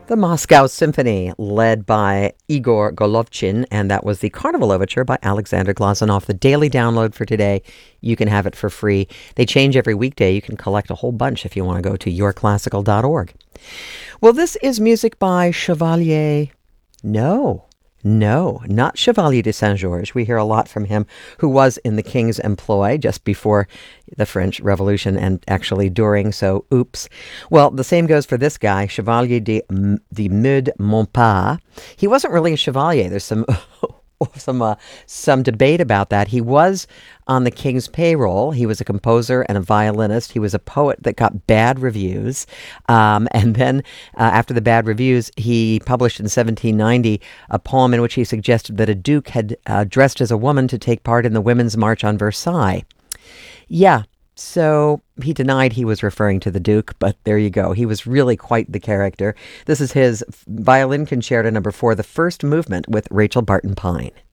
The Moscow Symphony, led by Igor Golovchin, and that was the Carnival Overture by Alexander Glazunov. The daily download for today, you can have it for free. They change every weekday. You can collect a whole bunch if you want to go to yourclassical.org. Well, this is music by Chevalier. No, not Chevalier de Saint-Georges. We hear a lot from him, who was in the king's employ just before the French Revolution and actually during, so oops. Well, the same goes for this guy, Chevalier de Meud Montpas. He wasn't really a chevalier. There's some debate about that. He was on the king's payroll. He was a composer and a violinist. He was a poet that got bad reviews. And then after the bad reviews, he published in 1790 a poem in which he suggested that a duke had dressed as a woman to take part in the Women's March on Versailles. Yeah, so he denied he was referring to the Duke, but there you go. He was really quite the character. This is his Violin Concerto No. 4, the first movement with Rachel Barton Pine.